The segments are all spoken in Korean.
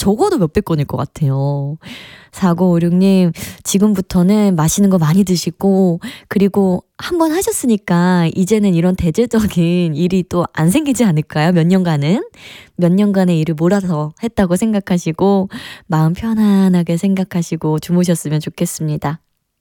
적어도 몇백 건일 것 같아요. 4956님, 지금부터는 맛있는 거 많이 드시고, 그리고 한번 하셨으니까 이제는 이런 대대적인 일이 또 안 생기지 않을까요? 몇 년간의 일을 몰아서 했다고 생각하시고, 마음 편안하게 생각하시고 주무셨으면 좋겠습니다.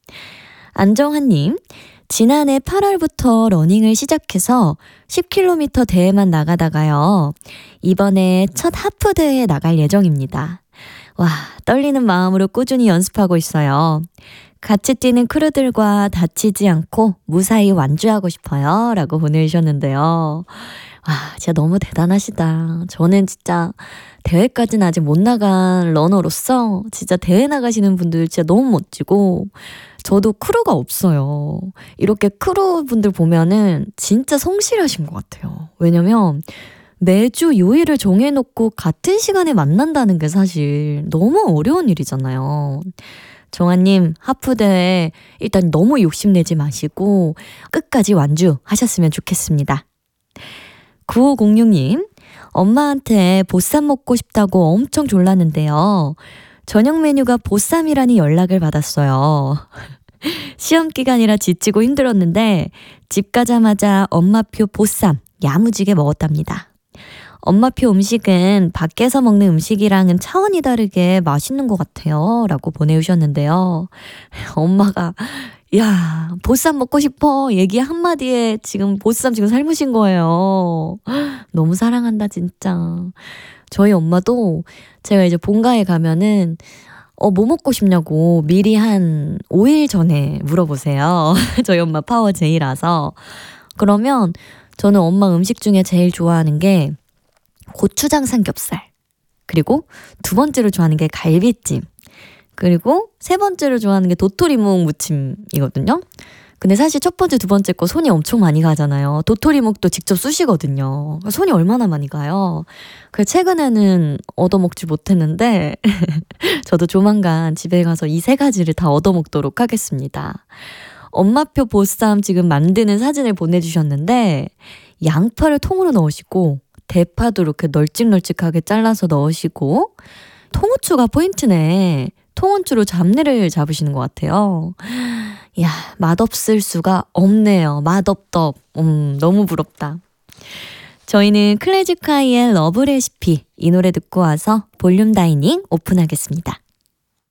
안정환님, 지난해 8월부터 러닝을 시작해서 10km 대회만 나가다가요. 이번에 첫 하프 대회에 나갈 예정입니다. 와, 떨리는 마음으로 꾸준히 연습하고 있어요. 같이 뛰는 크루들과 다치지 않고 무사히 완주하고 싶어요. 라고 보내주셨는데요. 와, 진짜 너무 대단하시다. 저는 진짜 대회까지는 아직 못 나간 러너로서 진짜 대회 나가시는 분들 진짜 너무 멋지고, 저도 크루가 없어요. 이렇게 크루분들 보면은 진짜 성실하신 것 같아요. 왜냐면 매주 요일을 정해놓고 같은 시간에 만난다는 게 사실 너무 어려운 일이잖아요. 정아님, 하프대회 일단 너무 욕심내지 마시고 끝까지 완주하셨으면 좋겠습니다. 9506님, 엄마한테 보쌈 먹고 싶다고 엄청 졸랐는데요. 저녁 메뉴가 보쌈이라니 연락을 받았어요. 시험 기간이라 지치고 힘들었는데 집 가자마자 엄마표 보쌈 야무지게 먹었답니다. 엄마표 음식은 밖에서 먹는 음식이랑은 차원이 다르게 맛있는 것 같아요. 라고 보내주셨는데요. 엄마가 야, 보쌈 먹고 싶어 얘기 한마디에 지금 보쌈 지금 삶으신 거예요. 너무 사랑한다 진짜. 저희 엄마도 제가 이제 본가에 가면은 뭐 먹고 싶냐고 미리 한 5일 전에 물어보세요. 저희 엄마 파워 J라서. 그러면 저는 엄마 음식 중에 제일 좋아하는 게 고추장 삼겹살, 그리고 두 번째로 좋아하는 게 갈비찜, 그리고 세 번째로 좋아하는 게 도토리묵 무침이거든요. 근데 사실 첫 번째, 두 번째 거 손이 엄청 많이 가잖아요. 도토리묵도 직접 쑤시거든요. 손이 얼마나 많이 가요. 그래서 최근에는 얻어먹지 못했는데 저도 조만간 집에 가서 이 세 가지를 다 얻어먹도록 하겠습니다. 엄마표 보쌈 지금 만드는 사진을 보내주셨는데 양파를 통으로 넣으시고 대파도 이렇게 널찍널찍하게 잘라서 넣으시고 통후추가 포인트네. 통후추로 잡내를 잡으시는 것 같아요. 이야, 맛없을 수가 없네요. 맛없덕. 너무 부럽다. 저희는 클래식카이의 러브 레시피 이 노래 듣고 와서 볼륨 다이닝 오픈하겠습니다.